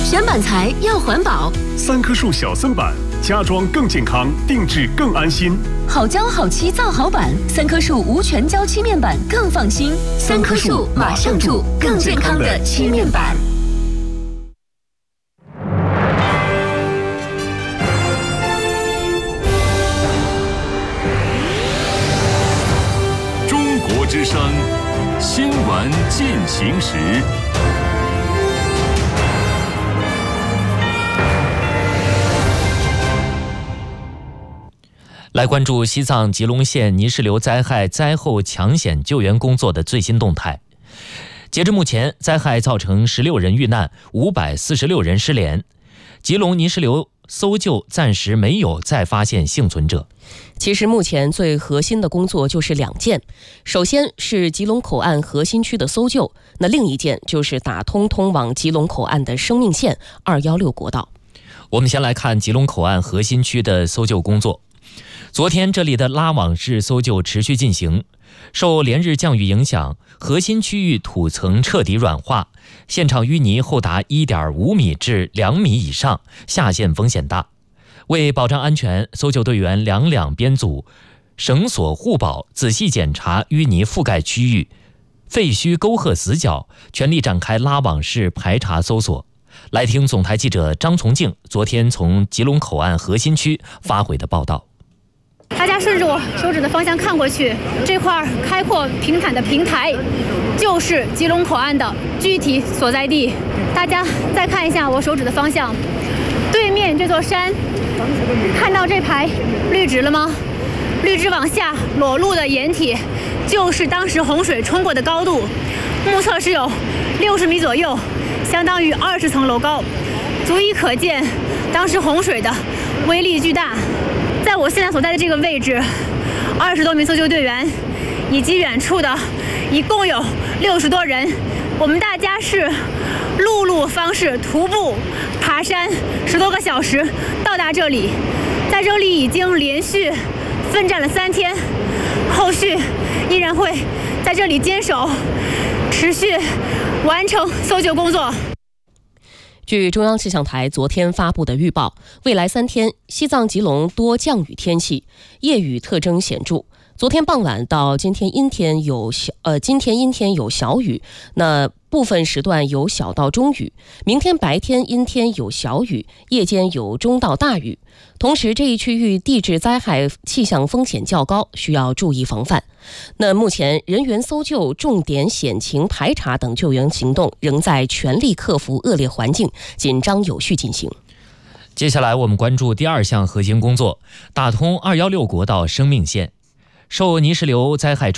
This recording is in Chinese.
选板材要环保 ，3棵树小森板，家装更健康，定制更安心。 好胶好漆造好板，3棵树无全胶漆面板更放心。3棵树马上住更健康的漆面板。 中国之声新闻进行时。 来关注西藏吉隆县泥石流灾害灾后抢险救援工作的最新动态。截至目前，灾害造成16人遇难，546人失联。吉隆泥石流搜救暂时没有再发现幸存者。 其实目前最核心的工作就是2件，首先是吉隆口岸核心区的搜救，那另一件就是打通通往吉隆口岸的生命线216国道。 我们先来看吉隆口岸核心区的搜救工作。昨天这里的拉网式搜救持续进行，受连日降雨影响，核心区域土层彻底软化，现场淤泥厚达 1.5 米至2米以上，下陷风险大。为保障安全，搜救队员两编组，绳索互保，仔细检查淤泥覆盖区域、废墟沟壑死角，全力展开拉网式排查搜索。来听总台记者张从静昨天从吉隆口岸核心区发回的报道。 大家顺着我手指的方向看过去，这块开阔平坦的平台就是吉隆口岸的具体所在地。大家再看一下我手指的方向，对面这座山，看到这排绿植了吗？绿植往下裸露的掩体就是当时洪水冲过的高度，目测是有60米左右，相当于20层楼高，足以可见当时洪水的威力巨大。在我现在所在的这个位置，20多名搜救队员以及远处的一共有60多人，我们大家是陆路方式徒步爬山10多个小时到达这里，在这里已经连续奋战了3天，后续依然会在这里坚守，持续完成搜救工作。 据中央气象台昨天发布的预报，未来3天西藏吉隆多降雨天气，夜雨特征显著。昨天傍晚到今天阴天有小雨，那部分时段有小到中雨。明天白天阴天有小雨，夜间有中到大雨。同时，这一区域地质灾害气象风险较高，需要注意防范。那目前人员搜救、重点险情排查等救援行动仍在全力克服恶劣环境，紧张有序进行。 接下来我们关注第2项核心工作，打通216国道生命线。受泥石流灾害